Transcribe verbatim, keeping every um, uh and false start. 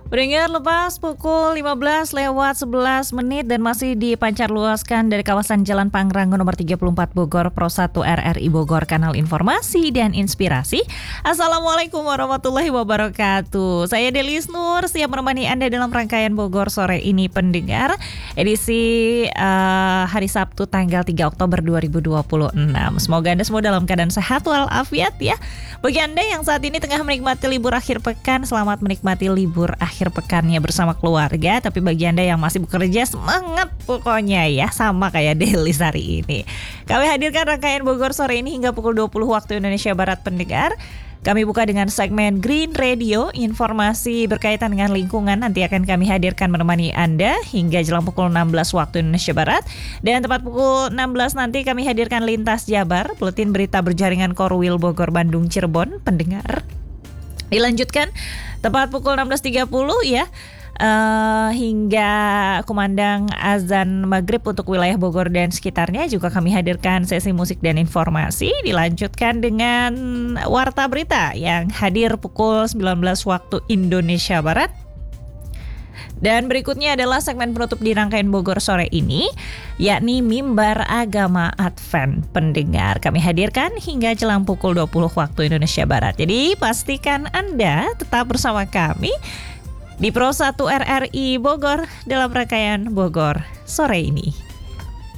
Beringat lepas pukul lima belas lewat sebelas menit dan masih dipancarluaskan dari kawasan Jalan Pangrango nomor tiga puluh empat Bogor, Pro satu R R I Bogor, kanal informasi dan inspirasi. Assalamualaikum warahmatullahi wabarakatuh. Saya Delis Nur, siap menemani Anda dalam rangkaian Bogor sore ini, pendengar. Edisi uh, hari Sabtu tanggal tiga Oktober dua ribu dua puluh enam. Semoga Anda semua dalam keadaan sehat walafiat ya. Bagi Anda yang saat ini tengah menikmati libur akhir pekan, selamat menikmati libur akhir pekannya bersama keluarga. Tapi bagi Anda yang masih bekerja, semangat pokoknya ya, sama kayak Delis hari ini. Kami hadirkan rangkaian Bogor sore ini hingga pukul dua puluh waktu Indonesia Barat, pendengar. Kami buka dengan segmen Green Radio, informasi berkaitan dengan lingkungan nanti akan kami hadirkan menemani Anda hingga jelang pukul enam belas waktu Indonesia Barat. Dan tepat pukul enam belas nanti kami hadirkan Lintas Jabar, buletin berita berjaringan Korwil Bogor, Bandung, Cirebon, pendengar. Dilanjutkan tepat pukul enam belas tiga puluh ya. Uh, hingga kumandang azan maghrib untuk wilayah Bogor dan sekitarnya juga kami hadirkan sesi musik dan informasi. Dilanjutkan dengan warta berita yang hadir pukul sembilan belas waktu Indonesia Barat. Dan berikutnya adalah segmen penutup di rangkaian Bogor sore ini, yakni Mimbar Agama Advent, pendengar. Kami hadirkan hingga jelang pukul dua puluh waktu Indonesia Barat. Jadi pastikan Anda tetap bersama kami di Pro satu R R I Bogor dalam rangkaian Bogor sore ini.